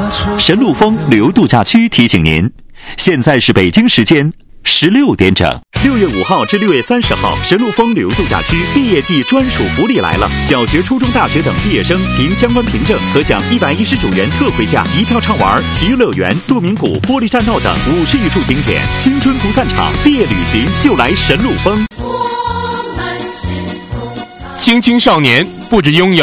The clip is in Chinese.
神鹿峰旅游度假区提醒您，现在是北京时间16点整。6月5号至6月30号，神鹿峰旅游度假区毕业季专属福利来了！小学、初中、大学等毕业生凭相关凭证，可享119元特惠价，一票畅玩奇遇乐园、鹿鸣谷、玻璃栈道等50余处景点。青春不散场，毕业旅行就来神鹿峰。 青青少年不只拥有